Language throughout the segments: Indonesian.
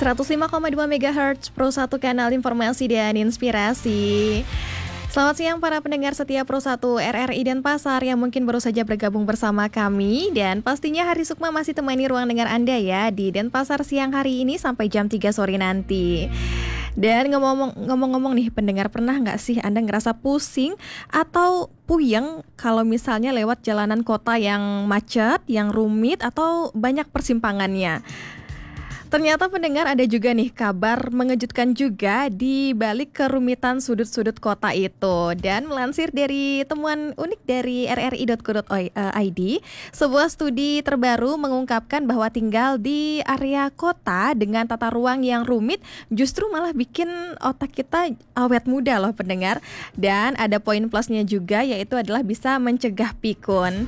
105,2 MHz Pro 1 kanal informasi dan inspirasi. Selamat siang para pendengar setia Pro 1 RRI Denpasar yang mungkin baru saja bergabung bersama kami. Dan pastinya Hari Sukma masih temani ruang dengar Anda ya di Denpasar siang hari ini sampai jam 3 sore nanti. Dan ngomong-ngomong nih pendengar, pernah nggak sih Anda ngerasa pusing atau puyeng kalau misalnya lewat jalanan kota yang macet, yang rumit atau banyak persimpangannya? Ternyata pendengar ada juga nih kabar mengejutkan juga di balik kerumitan sudut-sudut kota itu. Dan melansir dari temuan unik dari rri.co.id, sebuah studi terbaru mengungkapkan bahwa tinggal di area kota dengan tata ruang yang rumit justru malah bikin otak kita awet muda loh pendengar. Dan ada poin plusnya juga, yaitu adalah bisa mencegah pikun.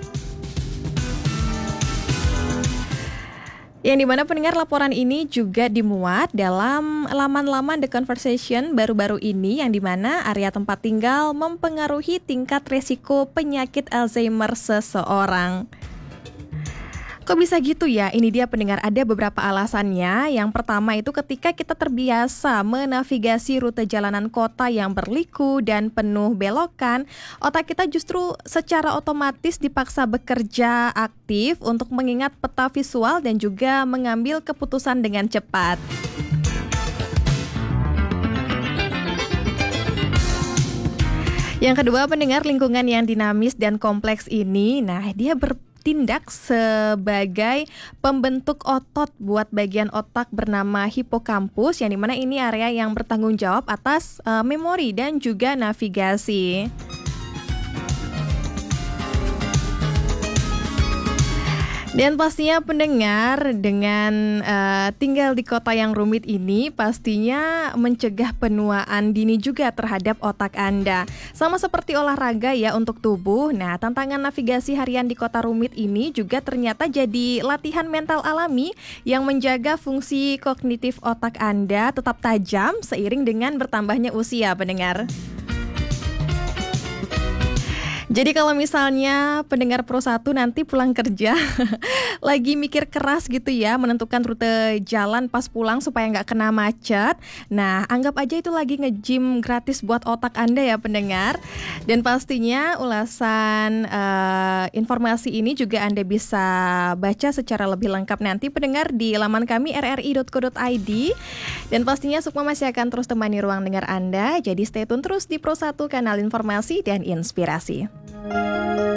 Yang dimana pendengar laporan ini juga dimuat dalam laman-laman The Conversation baru-baru ini, yang dimana area tempat tinggal mempengaruhi tingkat resiko penyakit Alzheimer seseorang. Kok bisa gitu ya? Ini dia pendengar, ada beberapa alasannya. Yang pertama itu ketika kita terbiasa menavigasi rute jalanan kota yang berliku dan penuh belokan, otak kita justru secara otomatis dipaksa bekerja aktif untuk mengingat peta visual dan juga mengambil keputusan dengan cepat. Yang kedua pendengar, lingkungan yang dinamis dan kompleks ini, dia bertindak sebagai pembentuk otot buat bagian otak bernama hipokampus, yang dimana ini area yang bertanggung jawab atas memori dan juga navigasi. Dan pastinya pendengar, dengan tinggal di kota yang rumit ini pastinya mencegah penuaan dini juga terhadap otak Anda. Sama seperti olahraga ya untuk tubuh. Nah, tantangan navigasi harian di kota rumit ini juga ternyata jadi latihan mental alami yang menjaga fungsi kognitif otak Anda tetap tajam seiring dengan bertambahnya usia pendengar. Jadi kalau misalnya pendengar Pro 1 nanti pulang kerja lagi mikir keras gitu ya menentukan rute jalan pas pulang supaya nggak kena macet, nah anggap aja itu lagi nge-gym gratis buat otak Anda ya pendengar. Dan pastinya ulasan informasi ini juga Anda bisa baca secara lebih lengkap nanti pendengar di laman kami rri.co.id. Dan pastinya Sukma masih akan terus temani ruang dengar Anda, jadi stay tune terus di Pro 1 kanal informasi dan inspirasi.